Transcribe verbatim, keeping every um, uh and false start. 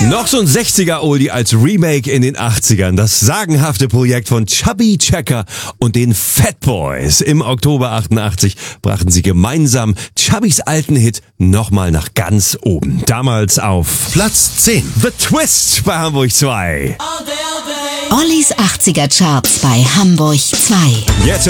Noch so ein sechziger-Oldie als Remake in den achtzigern. Das sagenhafte Projekt von Chubby Checker und den Fat Boys. Im Oktober achtundachtzig brachten sie gemeinsam Chubbys alten Hit nochmal nach ganz oben. Damals auf Platz zehn. The Twist bei Hamburg zwei. Ollis achtziger Charts bei Hamburg zwei. Jetzt